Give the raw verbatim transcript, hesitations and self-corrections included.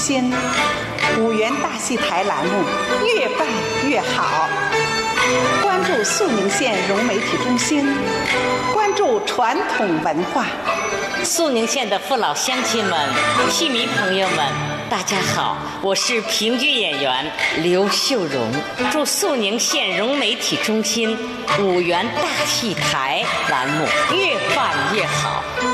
新五原大戏台栏目越办越好。关注肃宁县融媒体中心，关注传统文化。 肃宁县的父老乡亲们、戏迷朋友们，大家好，我是评剧演员刘秀荣。祝肃宁县融媒体中心五原大戏台栏目越办越好。